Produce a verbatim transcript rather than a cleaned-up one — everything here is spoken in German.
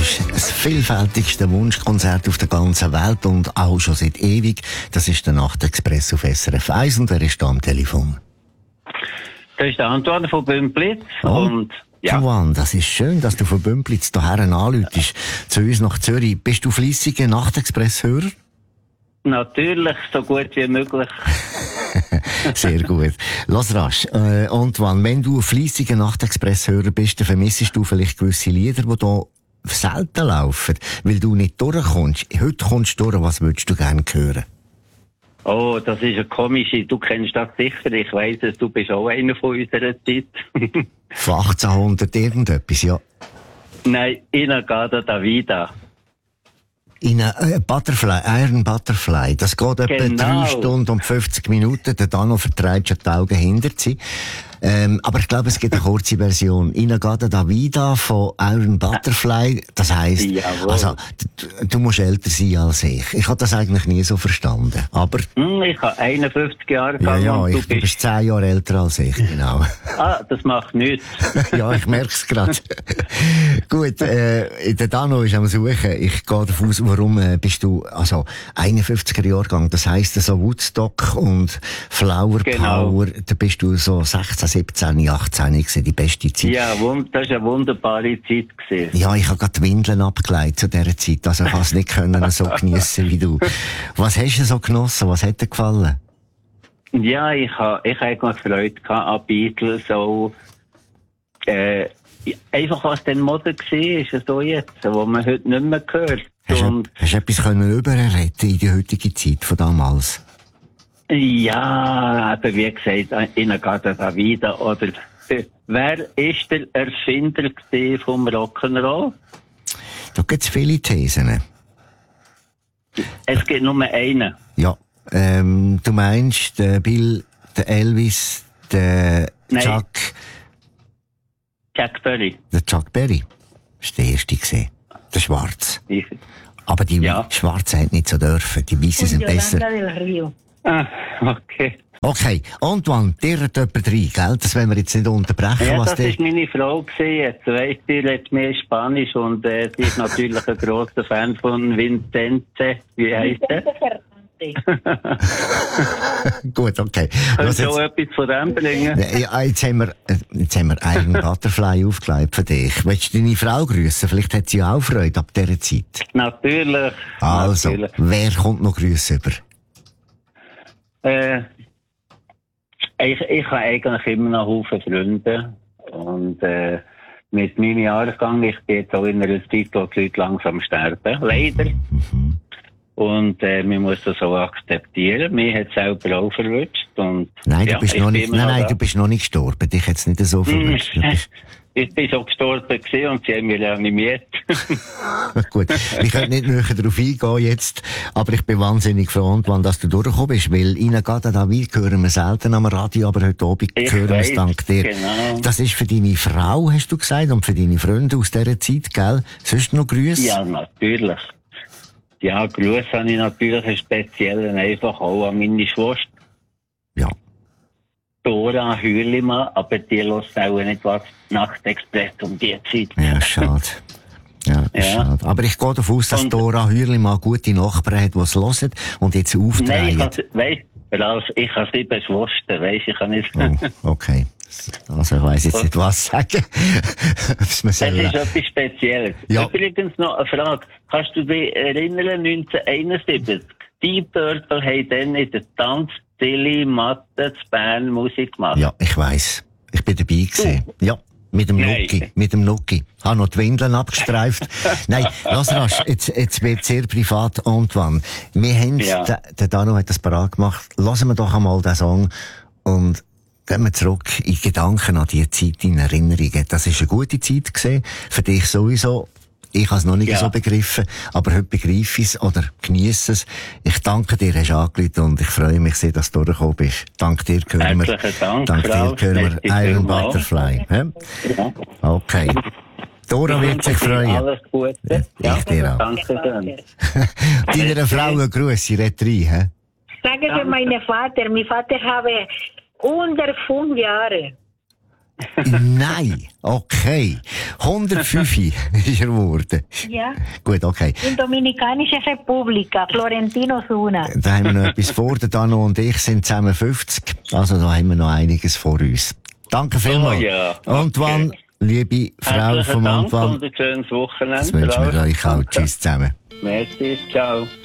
ist das vielfältigste Wunschkonzert auf der ganzen Welt und auch schon seit ewig. Das ist der Nachtexpress auf S R F eins und wer ist da am Telefon? Das ist der Antoine von Bümplitz. Oh. Und ja. Antoine, das ist schön, dass du von Bümplitz hierher anrufst, zu uns nach Zürich. Bist du fleissiger Nachtexpress-Hörer? Natürlich, so gut wie möglich. Sehr gut. Lass rasch. Äh, Antoine, wenn du ein fleissiger Nachtexpress-Hörer bist, dann vermissest du vielleicht gewisse Lieder, die hier selten laufen, weil du nicht durchkommst. Heute kommst du durch, was würdest du gerne hören? Oh, das ist eine komische, du kennst das sicher, ich weiss es, du bist auch einer von unserer Zeit. Von achtzehnhundert irgendetwas, ja. Nein, Inagada Davida. In äh, Butterfly, Iron Butterfly. Das geht etwa Genau. drei Stunden und fünfzig Minuten. Der Dano vertreibt schon die Augen hinter sie. Ähm, aber ich glaube, es gibt eine kurze Version. Inagada Davida von Iron Butterfly. Das heisst, Jawohl. also, du, du musst älter sein als ich. Ich habe das eigentlich nie so verstanden. Aber, Hm, ich habe einundfünfzig Jahre ja, gegangen ja, und ich, du du bist... bist zehn Jahre älter als ich, genau. Ah, das macht nichts. Ja, ich merk's gerade. Gut, äh, der Dano ist am Suchen. Ich gehe davon aus, warum äh, bist du, also, einundfünfziger Jahrgang. Das heisst, so Woodstock und Flower Genau. Power, da bist du so sechzehn, siebzehn, achtzehn gewesen, die beste Zeit. Ja, wund- das war eine wunderbare Zeit gewesen. Ja, ich habe gerade die Windeln abgeleitet zu dieser Zeit, also ich konnte es nicht können so geniessen wie du. Was hast du so genossen? Was hat dir gefallen? Ja, ich habe ich ha eigentlich Freude gehabt an Beatles, so, äh, einfach was dann Mode war, ist es so jetzt, wo man heute nicht mehr hört. Hast du, Und, hast du etwas können überretten in die heutige Zeit von damals? ja, aber wie gesagt, Inagada Davida, oder, äh, wer ist der Erfinder gewesen vom Rock'n'Roll? Da gibt es viele Thesen. Es gibt nur einen. Ja, ähm, du meinst, der Bill, der Elvis, der Nein. Chuck, Chuck Berry. der Chuck Berry. Das war der erste gesehen. Der Schwarz. Ich, Aber die Ja. Schwarzen hätten nicht so dürfen. Die Weißen sind besser. del Rio. ah, okay. Okay, Antoine, dir hat jemand rein, gell? Das wollen wir jetzt nicht unterbrechen, Ja, was das der... ist meine Frau gewesen. Jetzt weiss, die redet mehr Spanisch und äh, sie ist natürlich ein grosser Fan von Vincente. Wie heisst er? Gut, okay. Kannst Was du auch jetzt... etwas von dem bringen? Ja, jetzt haben wir, äh, jetzt haben wir einen Butterfly aufgelegt für dich. Willst du deine Frau grüßen? Vielleicht hat sie auch Freude ab dieser Zeit. Natürlich. Also, Natürlich. wer kommt noch Grüße über? Äh, ich, ich habe eigentlich immer noch Haufen Freunde. Und äh, mit meinem Jahrgang, ich bin jetzt auch in einer Zeit, wo die Leute langsam sterben. Leider. Mhm. Und äh, man muss das auch akzeptieren. Mir hat es selber auch verwünscht. Und, Nein, ja, du bist ich noch bin nicht, immer nein, nein, da. du bist noch nicht gestorben. Dich hat's nicht so verwünscht. Du bist... Ich bin so gestorben gewesen und sie haben mich reanimiert. Gut, wir können nicht näher darauf eingehen jetzt, aber ich bin wahnsinnig froh, Antoine, dass du durchgekommen bist, weil Inagada Davida hören wir selten am Radio, aber heute Abend Ich hören wir es weiss, dank dir. genau. Das ist für deine Frau, hast du gesagt, und für deine Freunde aus dieser Zeit, gell? Sonst noch Grüße? Ja, natürlich. Ja, Gruß habe ich natürlich einen speziellen, einfach auch an meine Schwester. Ja. Dora Hürlimann, aber die hört auch nicht was Nachtexpress um die Zeit. Ja, schade. Ja, Ja. schade. Aber ich gehe davon aus, dass Und- Dora Hürlimann gute Nachbarn hat, die es hören und jetzt Nein, ich aufdrehen. habe, weißt, Ralf, ich habe sieben Schwestern, weißt, ich kann nicht. Oh, okay. Also ich weiss jetzt nicht, was sagen. Was man Das soll. ist etwas Spezielles. Ja. Übrigens noch eine Frage. Kannst du dich erinnern, neunzehnhunderteinundsiebzig? Die Purple haben dann in der Tanzstille Mathe zu Bern Musik gemacht. Ja, ich weiss. Ich bin dabei gewesen. Ja. Mit dem Nein. Nuki, mit dem Nuki. Habe noch die Windeln abgestreift. Nein, lass rasch, jetzt, jetzt wird sehr privat, Antoine. Wir haben, Ja. der, der Dano hat das parat gemacht. Lassen wir doch einmal den Song und gehen wir zurück in Gedanken an die Zeit, in Erinnerungen. Das ist eine gute Zeit gewesen. Für dich sowieso. Ich habe es noch nicht Ja. so begriffen, aber heute begreife ich es oder genieße es. Ich danke dir, hast du angerufen und ich freue mich sehr, dass du durchgekommen bist. Dank dir hören wir, Herzlichen Dank, dank dir Ralf. hören Merci wir Iron vielmals. Butterfly. Hä? Ja. Okay. Dora wird sich freuen. Alles Gute. Ja, ich dir auch. Danke schön. Deiner Frau einen Gruß, sie redet rein. Hä? Sagen Sie meinem Vater, mein Vater habe unter fünf Jahre. Nein, okay. hundertfünf ist er geworden. Ja. Gut, okay. In Dominikanische Republika, Florentino Suna. Da haben wir noch etwas vor. Der Dano und ich sind zusammen fünfzig. Also da haben wir noch einiges vor uns. Danke vielmals. Oh, ja. Okay. Antoine, liebe Frau Herzlichen vom Dank Antoine. und ein schönes Wochenende. Das wünschen wir euch auch. Danke. Tschüss zusammen. Merci, ciao.